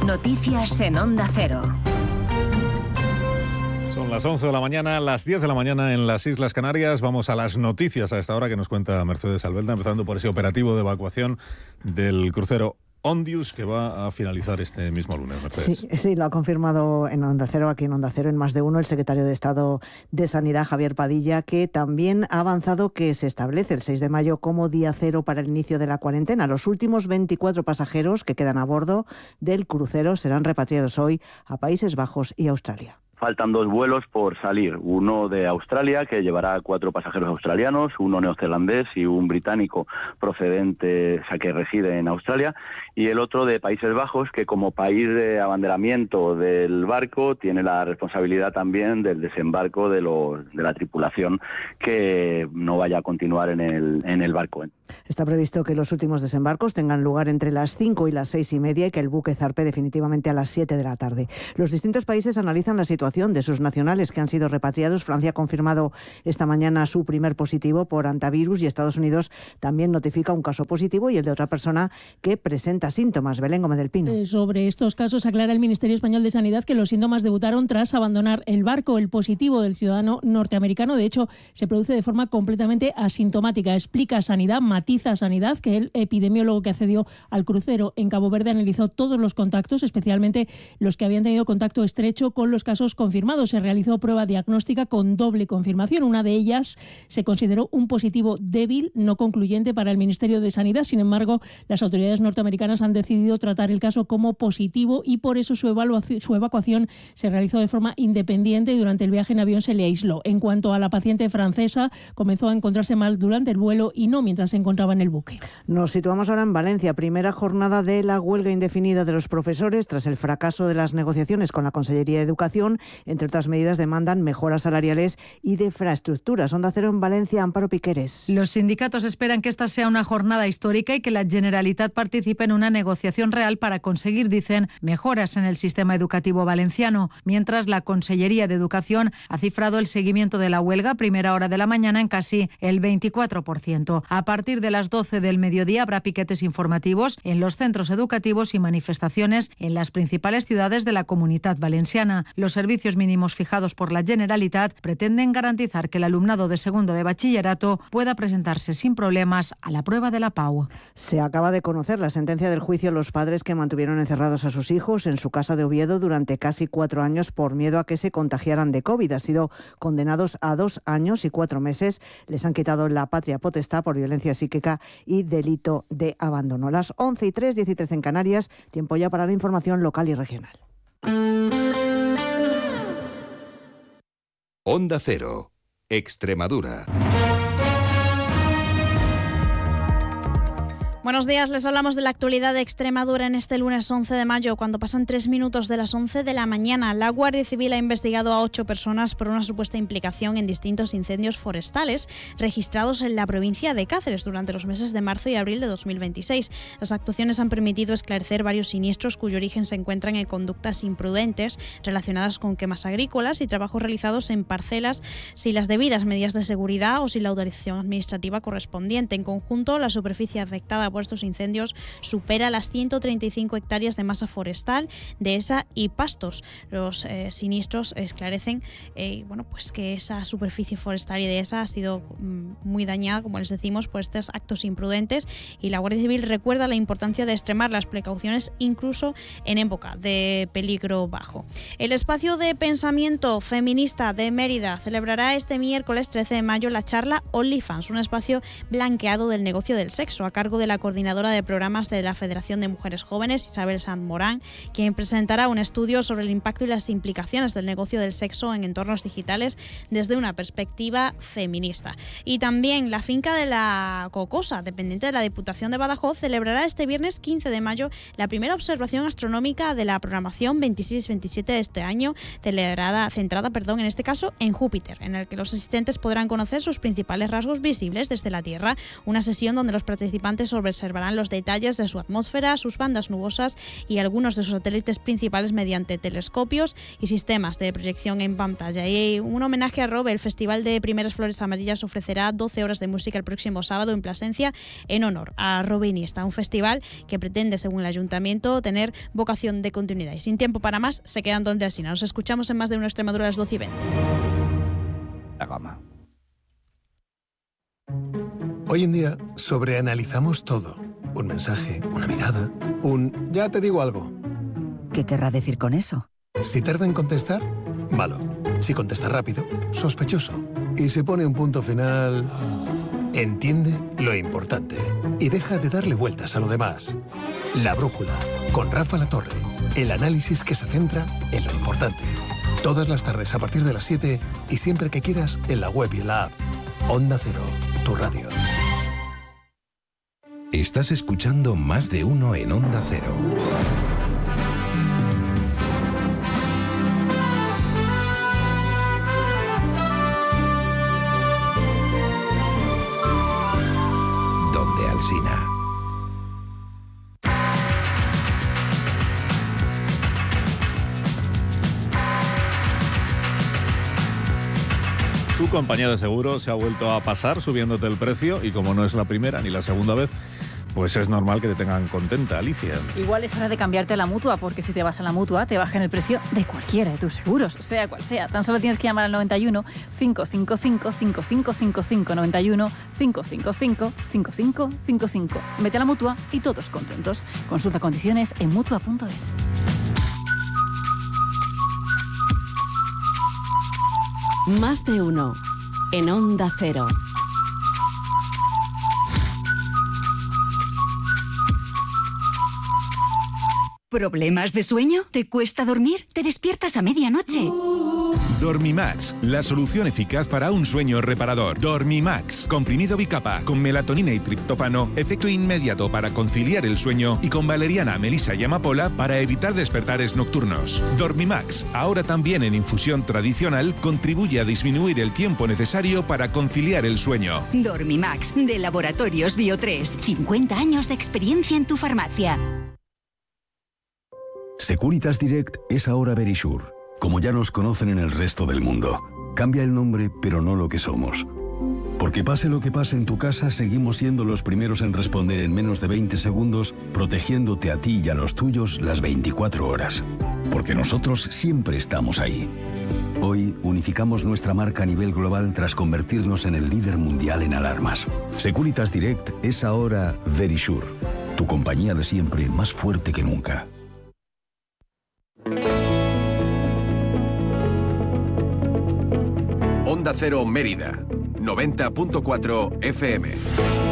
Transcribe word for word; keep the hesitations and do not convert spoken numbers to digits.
Noticias en Onda Cero. Son las once de la mañana, las diez de la mañana en las Islas Canarias. Vamos a las noticias a esta hora que nos cuenta Mercedes Albelda, empezando por ese operativo de evacuación del crucero Ondius, que va a finalizar este mismo lunes, Mercedes. Sí, sí, lo ha confirmado en Onda Cero, aquí en Onda Cero, en Más de Uno, el secretario de Estado de Sanidad, Javier Padilla, que también ha avanzado que se establece el seis de mayo como día cero para el inicio de la cuarentena. Los últimos veinticuatro pasajeros que quedan a bordo del crucero serán repatriados hoy a Países Bajos y Australia. Faltan dos vuelos por salir, uno de Australia, que llevará cuatro pasajeros australianos, uno neozelandés y un británico procedente, o sea, que reside en Australia, y el otro de Países Bajos, que como país de abanderamiento del barco tiene la responsabilidad también del desembarco de, los, de la tripulación que no vaya a continuar en el, en el barco. Está previsto que los últimos desembarcos tengan lugar entre las cinco y las seis y media y que el buque zarpe definitivamente a las siete de la tarde. Los distintos países analizan la situación de sus nacionales que han sido repatriados. Francia ha confirmado esta mañana su primer positivo por hantavirus y Estados Unidos también notifica un caso positivo y el de otra persona que presenta síntomas. Belén Gómez del Pino. Eh, sobre estos casos aclara el Ministerio Español de Sanidad que los síntomas debutaron tras abandonar el barco. El positivo del ciudadano norteamericano, de hecho, se produce de forma completamente asintomática. Explica Sanidad, matiza Sanidad, que el epidemiólogo que accedió al crucero en Cabo Verde analizó todos los contactos, especialmente los que habían tenido contacto estrecho con los casos confirmados. Se realizó prueba diagnóstica con doble confirmación. Una de ellas se consideró un positivo débil, no concluyente para el Ministerio de Sanidad. Sin embargo, las autoridades norteamericanas han decidido tratar el caso como positivo y por eso su evaluación, su evacuación se realizó de forma independiente y durante el viaje en avión se le aisló. En cuanto a la paciente francesa, comenzó a encontrarse mal durante el vuelo y no mientras se encontraba en el buque. Nos situamos ahora en Valencia, primera jornada de la huelga indefinida de los profesores tras el fracaso de las negociaciones con la Consellería de Educación. Entre otras medidas demandan mejoras salariales y de infraestructuras. Onda Cero en Valencia, Amparo Piqueres. Los sindicatos esperan que esta sea una jornada histórica y que la Generalitat participe en una negociación real para conseguir, dicen, mejoras en el sistema educativo valenciano. Mientras, la Consellería de Educación ha cifrado el seguimiento de la huelga a primera hora de la mañana en casi el veinticuatro por ciento. A partir de las doce del mediodía habrá piquetes informativos en los centros educativos y manifestaciones en las principales ciudades de la Comunitat Valenciana. Los servicios mínimos fijados por la Generalitat pretenden garantizar que el alumnado de segundo de bachillerato pueda presentarse sin problemas a la prueba de la P A U. Se acaba de conocer la sentencia del juicio a los padres que mantuvieron encerrados a sus hijos en su casa de Oviedo durante casi cuatro años por miedo a que se contagiaran de COVID. Han sido condenados a dos años y cuatro meses. Les han quitado la patria potestad por violencia psíquica y delito de abandono. Las once y tres, diez y tres en Canarias. Tiempo ya para la información local y regional. Onda Cero, Extremadura. Buenos días, les hablamos de la actualidad de Extremadura en este lunes once de mayo, cuando pasan tres minutos de las once de la mañana. La Guardia Civil ha investigado a ocho personas por una supuesta implicación en distintos incendios forestales registrados en la provincia de Cáceres durante los meses de marzo y abril de dos mil veintiséis. Las actuaciones han permitido esclarecer varios siniestros cuyo origen se encuentran en conductas imprudentes relacionadas con quemas agrícolas y trabajos realizados en parcelas sin las debidas medidas de seguridad o sin la autorización administrativa correspondiente. En conjunto, la superficie afectada por estos incendios supera las ciento treinta y cinco hectáreas de masa forestal, dehesa y pastos. Los eh, siniestros esclarecen eh, bueno, pues que esa superficie forestal y dehesa ha sido mm, muy dañada, como les decimos, por estos actos imprudentes, y la Guardia Civil recuerda la importancia de extremar las precauciones incluso en época de peligro bajo. El espacio de pensamiento feminista de Mérida celebrará este miércoles trece de mayo la charla OnlyFans, un espacio blanqueado del negocio del sexo, a cargo de la coordinadora de programas de la Federación de Mujeres Jóvenes, Isabel Sanz Morán, quien presentará un estudio sobre el impacto y las implicaciones del negocio del sexo en entornos digitales desde una perspectiva feminista. Y también la finca de la Cocosa, dependiente de la Diputación de Badajoz, celebrará este viernes quince de mayo la primera observación astronómica de la programación veintiséis veintisiete de este año, celebrada, centrada perdón, en este caso en Júpiter, en el que los asistentes podrán conocer sus principales rasgos visibles desde la Tierra. Una sesión donde los participantes sobre observarán los detalles de su atmósfera, sus bandas nubosas y algunos de sus satélites principales mediante telescopios y sistemas de proyección en pantalla. Y un homenaje a Robe, el Festival de Primeras Flores Amarillas ofrecerá doce horas de música el próximo sábado en Plasencia en honor a Robe Iniesta, un festival que pretende, según el Ayuntamiento, tener vocación de continuidad. Y sin tiempo para más, se quedan donde Alsina. Nos escuchamos en Más de Uno Extremadura a las doce y veinte. La gama. Hoy en día sobreanalizamos todo. Un mensaje, una mirada, un ya te digo algo. ¿Qué querrá decir con eso? Si tarda en contestar, malo. Si contesta rápido, sospechoso. Y se pone un punto final... Entiende lo importante y deja de darle vueltas a lo demás. La Brújula, con Rafa Latorre. El análisis que se centra en lo importante. Todas las tardes a partir de las siete y siempre que quieras en la web y en la app. Onda Cero, tu radio. Estás escuchando Más de Uno en Onda Cero. Donde Alsina. Tu compañía de seguro se ha vuelto a pasar subiéndote el precio y como no es la primera ni la segunda vez, pues es normal que te tengan contenta, Alicia. Igual es hora de cambiarte a la Mutua, porque si te vas a la Mutua te bajan el precio de cualquiera de tus seguros, sea cual sea. Tan solo tienes que llamar al noventa y uno, cinco cinco cinco, cinco cinco cinco cinco, noventa y uno, cinco cinco cinco, cinco cinco cinco cinco. Vete a la Mutua y todos contentos. Consulta condiciones en mutua punto es. Más de Uno en Onda Cero. ¿Problemas de sueño? ¿Te cuesta dormir? ¿Te despiertas a medianoche? Dormimax, la solución eficaz para un sueño reparador. Dormimax, comprimido bicapa con melatonina y triptófano, efecto inmediato para conciliar el sueño y con valeriana, melisa y amapola para evitar despertares nocturnos. Dormimax, ahora también en infusión tradicional, contribuye a disminuir el tiempo necesario para conciliar el sueño. Dormimax, de Laboratorios Bio tres. cincuenta años de experiencia en tu farmacia. Securitas Direct es ahora Verisure, como ya nos conocen en el resto del mundo. Cambia el nombre, pero no lo que somos. Porque pase lo que pase en tu casa, seguimos siendo los primeros en responder en menos de veinte segundos, protegiéndote a ti y a los tuyos las veinticuatro horas. Porque nosotros siempre estamos ahí. Hoy unificamos nuestra marca a nivel global tras convertirnos en el líder mundial en alarmas. Securitas Direct es ahora Verisure, tu compañía de siempre más fuerte que nunca. Onda Cero Mérida, noventa punto cuatro F M.